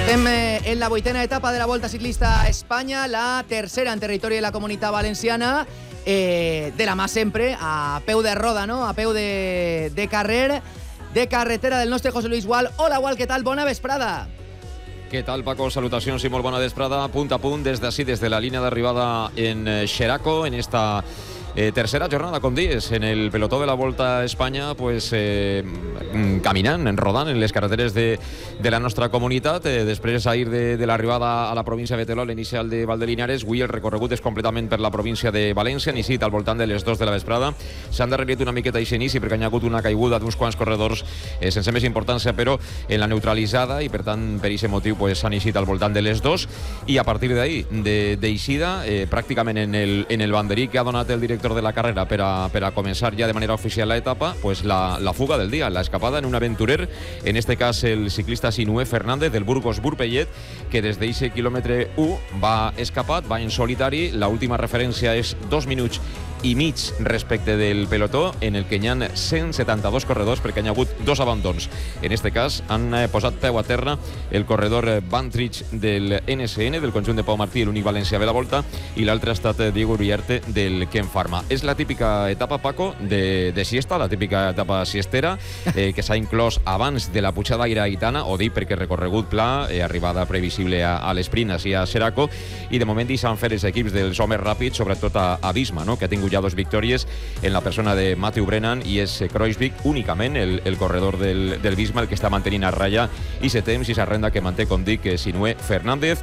Estem en la 8ª etapa de la Volta Ciclista a Espanya, la tercera en territori de la Comunitat Valenciana, de la mà sempre, a peu de roda, no? A peu de carrer, de carretera del nostre José Luis Gual. Hola, Gual, què tal? Bona vesprada. Què tal, Paco? Salutacions i molt bona vesprada. Punt a punt, des d'ací, des de la línia d'arribada en Xeraco, en esta tercera jornada, com dies, en el pelotó de la Volta a Espanya, pues, caminant, rodant en les carreteres de la nostra comunitat. Després a ir de l'arribada a la província de Teruel, l'inicial de Valdelinares, avui el recorregut és completament per la província de València, iniciat al voltant de les 2 de la vesprada. S'han derrerit una miqueta aquest inici perquè hi ha hagut una caiguda d'uns quants corredors sense més importància, però en la neutralitzada, i per tant per aquest motiu s'han iniciat al voltant de les 2, i a partir d'ahir, d'eixida, pràcticament en el banderí que ha donat el director de la carrera per a començar ja de manera oficial la etapa, pues la fuga del dia, la escapada en un aventurer, en este cas el ciclista Sinué Fernández del Burgos Burpellet, que des d'eixe quilòmetre 1 va escapat, va en solitari. La última referència és 2 minuts i mig respecte del pelotó, en el que hi ha 172 corredors, perquè hi ha hagut 2 abandons. En este cas han posat peu a terra el corredor Bantrich del NSN, del conjunt de Pau Martí, l'únic valencià de la Volta, i l'altre ha estat Diego Uriarte del Ken Pharma. És la típica etapa, Paco, de siesta, la típica etapa siestera, que s'ha inclòs abans de la pujada Iraitana, o dit perquè recorregut pla, arribada previsible a l'esprint, així a Xeraco, i de moment deixen fer els equips dels homes ràpids, sobretot a Visma, no?, que ha tingut ja 2 victòries en la persona de Matthew Brennan, i és Kruijswijk únicament el corredor del Visma el que està mantenint a ratlla i se temps i s'arrenda que manté, com dic, Sinué Fernández.